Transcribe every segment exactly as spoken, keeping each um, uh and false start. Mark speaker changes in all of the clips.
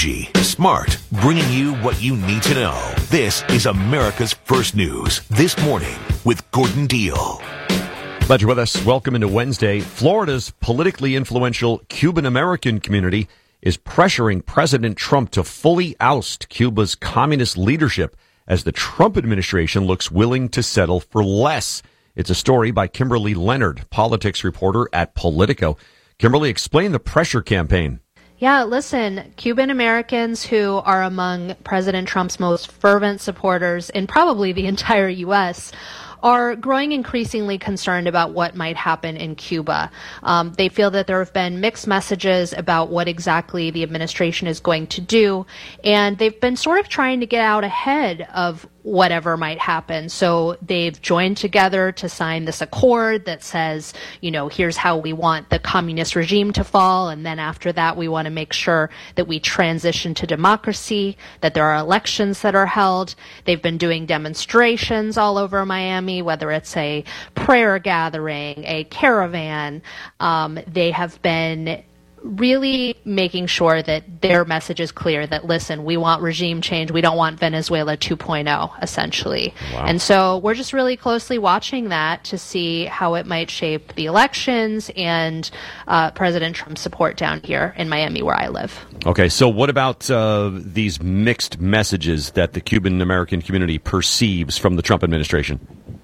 Speaker 1: Smart, bringing you what you need to know. This is America's First News This Morning with Gordon Deal.
Speaker 2: Glad you're with us. Welcome into Wednesday. Florida's politically influential Cuban-American community is pressuring President Trump to fully oust Cuba's communist leadership as the Trump administration looks willing to settle for less. It's a story by Kimberly Leonard, politics reporter at Politico. Kimberly, explain the pressure campaign.
Speaker 3: Yeah, listen, Cuban Americans who are among President Trump's most fervent supporters in probably the entire U S are growing increasingly concerned about what might happen in Cuba. Um, they feel that there have been mixed messages about what exactly the administration is going to do, and they've been sort of trying to get out ahead of whatever might happen. So they've joined together to sign this accord that says, you know, here's how we want the communist regime to fall. And then after that, we want to make sure that we transition to democracy, that there are elections that are held. They've been doing demonstrations all over Miami, whether it's a prayer gathering, a caravan. Um, they have been really making sure that their message is clear that, listen, we want regime change. We don't want Venezuela two point oh, essentially. Wow. And so we're just really closely watching that to see how it might shape the elections and uh, President Trump's support down here in Miami, where I live.
Speaker 2: Okay, so what about uh, these mixed messages that the Cuban-American community perceives from the Trump administration?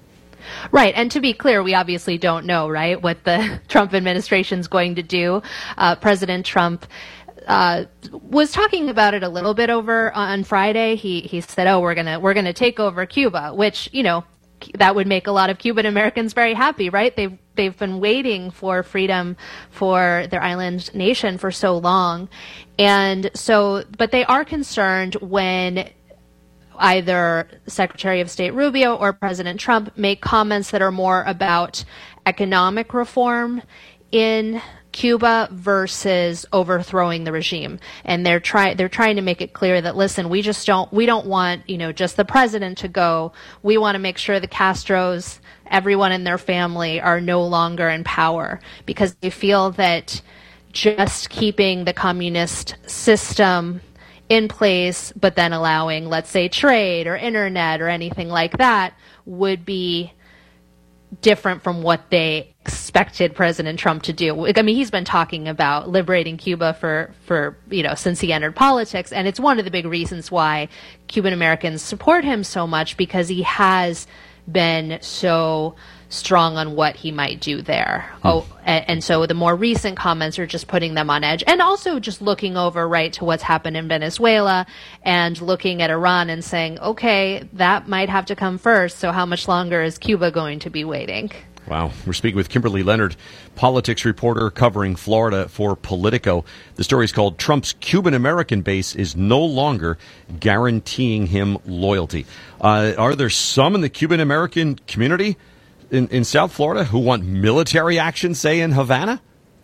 Speaker 3: Right. And to be clear, we obviously don't know, right, what the Trump administration is going to do. Uh, President Trump uh, was talking about it a little bit over on Friday. He he said, oh, we're going to we're going to take over Cuba, which, you know, that would make a lot of Cuban Americans very happy, right? They've they've been waiting for freedom for their island nation for so long. And so, but they are concerned when either Secretary of State Rubio or President Trump make comments that are more about economic reform in Cuba versus overthrowing the regime. And they're trying they're trying to make it clear that, listen, we just don't we don't want, you know, just the president to go. We want to make sure the Castros, everyone in their family, are no longer in power, because they feel that just keeping the communist system in place, but then allowing, let's say, trade or internet or anything like that would be different from what they expected President Trump to do. I mean, he's been talking about liberating Cuba for, for, you know, since he entered politics. And it's one of the big reasons why Cuban Americans support him so much, because he has been so strong on what he might do there. Hmm. Oh, and, and so the more recent comments are just putting them on edge, and also just looking over right to what's happened in Venezuela and looking at Iran and saying, okay, that might have to come first. So how much longer is Cuba going to be waiting?
Speaker 2: Wow. We're speaking with Kimberly Leonard, politics reporter covering Florida for Politico. The story is called Trump's Cuban-American base is no longer guaranteeing him loyalty. Uh, are there some in the Cuban-American community in, in South Florida who want military action, say, in Havana?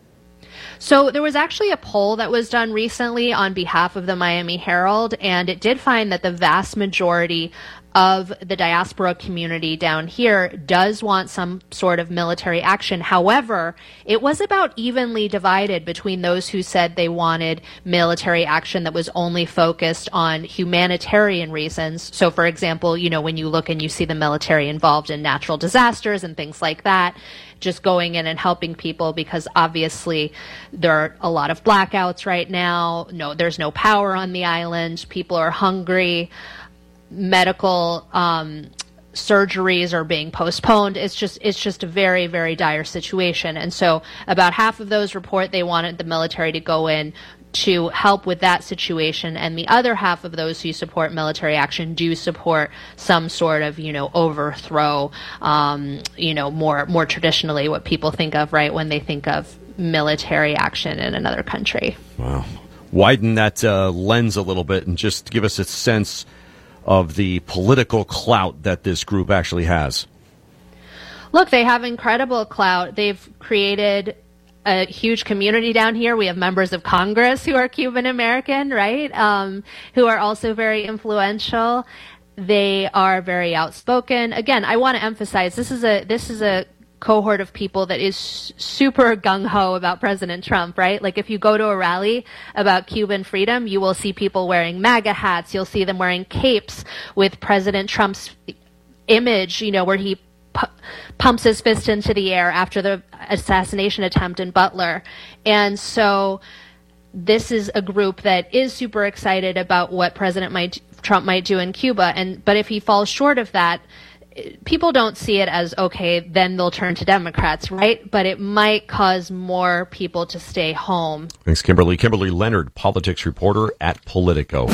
Speaker 3: So there was actually a poll that was done recently on behalf of the Miami Herald, and it did find that the vast majority of the diaspora community down here does want some sort of military action. However, it was about evenly divided between those who said they wanted military action that was only focused on humanitarian reasons. So, for example, you know, when you look and you see the military involved in natural disasters and things like that, just going in and helping people, because obviously there are a lot of blackouts right now. No, there's no power on the island. People are hungry. Medical um, surgeries are being postponed. It's just it's just a very, very dire situation. And so about half of those report they wanted the military to go in to help with that situation. And the other half of those who support military action do support some sort of, you know, overthrow, um, you know, more more traditionally what people think of, right, when they think of military action in another country.
Speaker 2: Wow. Widen that uh, lens a little bit and just give us a sense of the political clout that this group actually has.
Speaker 3: Look, they have incredible clout. They've created a huge community down here. We have members of Congress who are Cuban American, right? Um, who are also very influential. They are very outspoken. Again, I want to emphasize this is a this is a cohort of people that is super gung-ho about President Trump, right? Like if you go to a rally about Cuban freedom, you will see people wearing MAGA hats. You'll see them wearing capes with President Trump's image, you know, where he pu- pumps his fist into the air after the assassination attempt in Butler. And so this is a group that is super excited about what President might, Trump might do in Cuba. And but if he falls short of that, people don't see it as, okay, then they'll turn to Democrats, right? But it might cause more people to stay home.
Speaker 2: Thanks, Kimberly. Kimberly Leonard, politics reporter at Politico.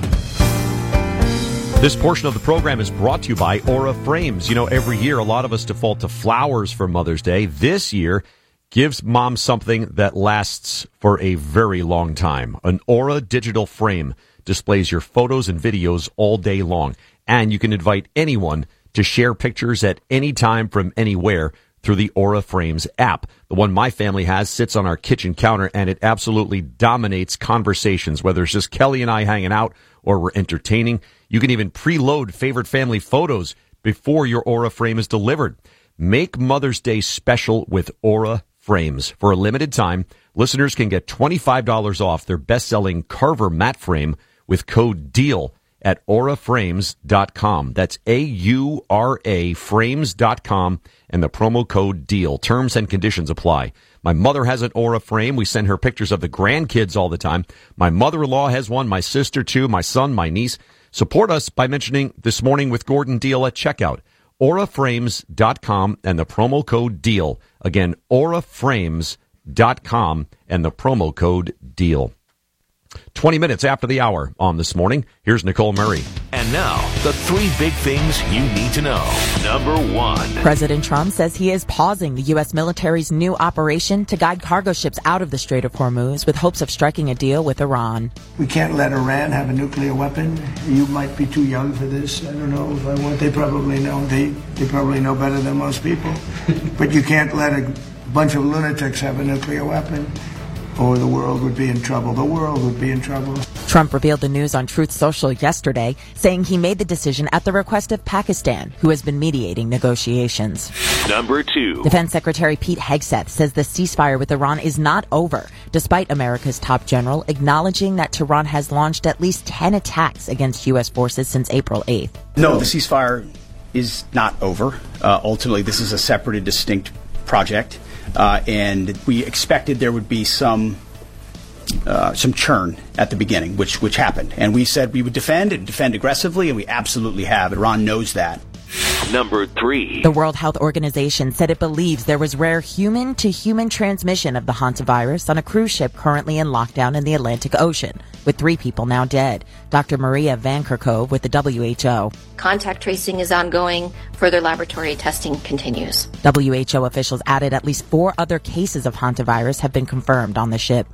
Speaker 2: This portion of the program is brought to you by Aura Frames. You know, every year, a lot of us default to flowers for Mother's Day. This year gives mom something that lasts for a very long time. An Aura digital frame displays your photos and videos all day long. And you can invite anyone to share pictures at any time from anywhere through the Aura Frames app. The one my family has sits on our kitchen counter, and it absolutely dominates conversations, whether it's just Kelly and I hanging out or we're entertaining. You can even preload favorite family photos before your Aura frame is delivered. Make Mother's Day special with Aura Frames. For a limited time, listeners can get twenty-five dollars off their best-selling Carver mat frame with code DEAL at aura frames dot com. That's A U R A frames dot com and the promo code DEAL. Terms and conditions apply. My mother has an Aura frame. We send her pictures of the grandkids all the time. My mother-in-law has one, my sister too, my son, my niece. Support us by mentioning This Morning with Gordon DEAL at checkout. aura frames dot com and the promo code DEAL. Again, aura frames dot com and the promo code DEAL. twenty minutes after the hour on This Morning, here's Nicole Murray.
Speaker 1: And now, the three big things you need to know. Number one.
Speaker 4: President Trump says he is pausing the U S military's new operation to guide cargo ships out of the Strait of Hormuz with hopes of striking a deal with Iran.
Speaker 5: We can't let Iran have a nuclear weapon. You might be too young for this. I don't know if I want. They probably know. They, they probably know better than most people. But you can't let a bunch of lunatics have a nuclear weapon, or the world would be in trouble. The world would be in trouble.
Speaker 4: Trump revealed the news on Truth Social yesterday, saying he made the decision at the request of Pakistan, who has been mediating negotiations.
Speaker 1: Number two.
Speaker 4: Defense Secretary Pete Hegseth says the ceasefire with Iran is not over, despite America's top general acknowledging that Tehran has launched at least ten attacks against U S forces since April eighth.
Speaker 6: No, the ceasefire is not over. Uh, ultimately, this is a separate and distinct project. Uh, and we expected there would be some uh, some churn at the beginning, which which happened. And we said we would defend and defend aggressively, and we absolutely have. Iran knows that.
Speaker 1: Number three.
Speaker 4: The World Health Organization said it believes there was rare human-to-human transmission of the hantavirus on a cruise ship currently in lockdown in the Atlantic Ocean, with three people now dead. Doctor Maria Van Kerkhove with the W H O.
Speaker 7: Contact tracing is ongoing. Further laboratory testing continues.
Speaker 4: W H O officials added at least four other cases of hantavirus have been confirmed on the ship.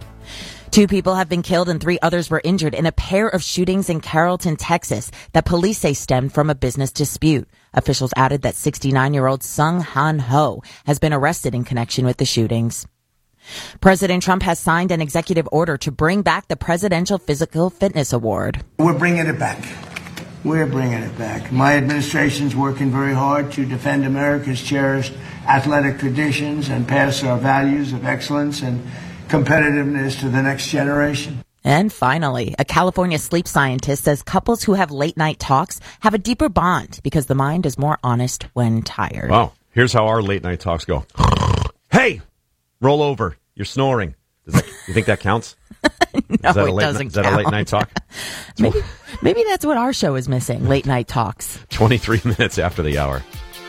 Speaker 4: Two people have been killed and three others were injured in a pair of shootings in Carrollton, Texas, that police say stemmed from a business dispute. Officials added that sixty-nine-year-old Sung Han Ho has been arrested in connection with the shootings. President Trump has signed an executive order to bring back the Presidential Physical Fitness Award.
Speaker 5: We're bringing it back. We're bringing it back. My administration's working very hard to defend America's cherished athletic traditions and pass our values of excellence and competitiveness to the next generation.
Speaker 4: And finally, a California sleep scientist says couples who have late night talks have a deeper bond because the mind is more honest when tired.
Speaker 2: Wow. Here's how our late night talks go. Hey, roll over. You're snoring. Does that, you think that counts?
Speaker 4: No,
Speaker 2: is that
Speaker 4: it
Speaker 2: a late,
Speaker 4: doesn't
Speaker 2: Is that
Speaker 4: count.
Speaker 2: a late night talk?
Speaker 4: maybe, maybe that's what our show is missing, late night talks.
Speaker 2: twenty-three minutes after the hour.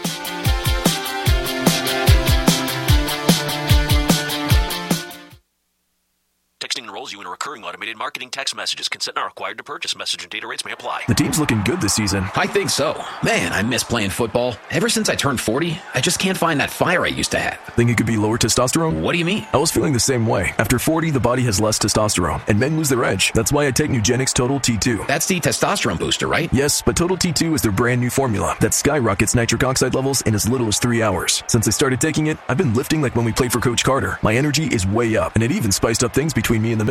Speaker 8: Texting enrolls you in a recurring automated marketing text messages. Consent not required to purchase. Message and data rates may apply.
Speaker 9: The team's looking good this season.
Speaker 10: I think so. Man, I miss playing football. Ever since I turned forty, I just can't find that fire I used to have.
Speaker 9: Think it could be lower testosterone?
Speaker 10: What do you mean?
Speaker 9: I was feeling the same way. After forty, the body has less testosterone, and men lose their edge. That's why I take Nugenix Total T two.
Speaker 10: That's the testosterone booster, right?
Speaker 9: Yes, but Total T two is their brand new formula that skyrockets nitric oxide levels in as little as three hours. Since I started taking it, I've been lifting like when we played for Coach Carter. My energy is way up, and it even spiced up things between me and the missus.
Speaker 10: Are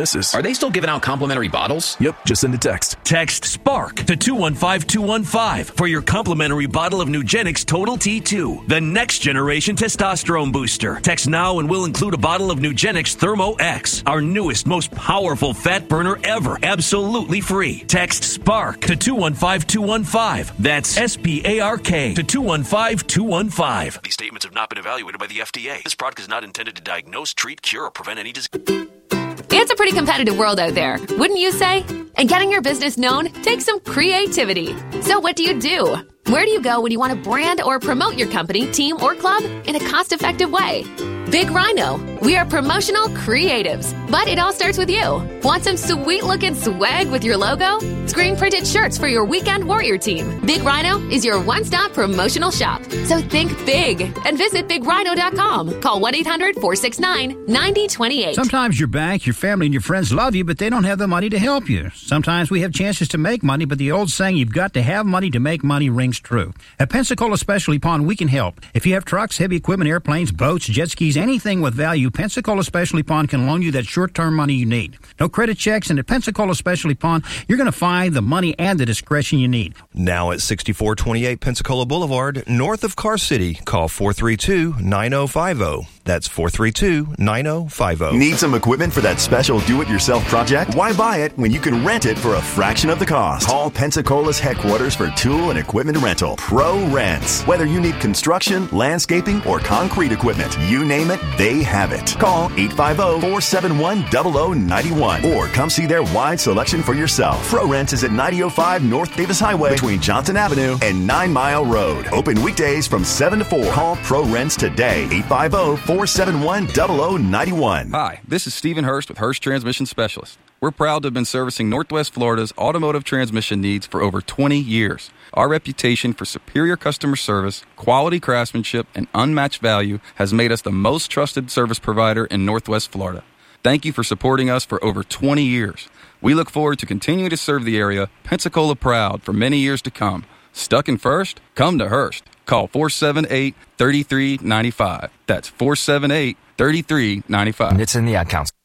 Speaker 10: they still giving out complimentary bottles?
Speaker 9: Yep, just send a text.
Speaker 11: Text SPARK to two one five two one five for your complimentary bottle of Nugenix Total T two, the next generation testosterone booster. Text now and we'll include a bottle of Nugenix Thermo X, our newest, most powerful fat burner ever, absolutely free. Text SPARK to two one five two one five. That's S P A R K to two one five two one five.
Speaker 8: These statements have not been evaluated by the F D A. This product is not intended to diagnose, treat, cure, or prevent any disease.
Speaker 12: It's a pretty competitive world out there, wouldn't you say? And getting your business known takes some creativity. So what do you do? Where do you go when you want to brand or promote your company, team, or club in a cost-effective way? Big Rhino. We are promotional creatives, but it all starts with you. Want some sweet-looking swag with your logo? Screen-printed shirts for your weekend warrior team. Big Rhino is your one-stop promotional shop. So think big and visit big rhino dot com. Call one eight hundred four six nine nine zero two eight.
Speaker 13: Sometimes your bank, your family, and your friends love you, but they don't have the money to help you. Sometimes we have chances to make money, but the old saying, you've got to have money to make money, rings true. At Pensacola Specialty Pond, we can help. If you have trucks, heavy equipment, airplanes, boats, jet skis, anything with value, Pensacola Specialty Pond can loan you that short-term money you need. No credit checks, and at Pensacola Specialty Pond, you're going to find the money and the discretion you need.
Speaker 14: Now at sixty-four twenty-eight Pensacola Boulevard, north of Car City, call four three two nine zero five zero. That's four three two nine zero five zero.
Speaker 15: Need some equipment for that special do-it-yourself project? Why buy it when you can rent it for a fraction of the cost? Call Pensacola's headquarters for tool and equipment rental. Pro Rents. Whether you need construction, landscaping, or concrete equipment, you name it, they have it. Call eight five zero four seven one zero zero nine one or come see their wide selection for yourself. Pro Rents is at ninety oh five North Davis Highway between Johnson Avenue and Nine Mile Road. Open weekdays from seven to four. Call Pro Rents today. eight five zero four seven one zero zero nine one.
Speaker 16: Hi, this is Stephen Hurst with Hurst Transmission Specialists. We're proud to have been servicing Northwest Florida's automotive transmission needs for over twenty years. Our reputation for superior customer service, quality craftsmanship, and unmatched value has made us the most trusted service provider in Northwest Florida. Thank you for supporting us for over twenty years. We look forward to continuing to serve the area, Pensacola proud, for many years to come. Stuck in first? Come to Hurst. Call four seven eight, three three nine five. That's four seven eight, three three nine five.
Speaker 17: It's in the ad council.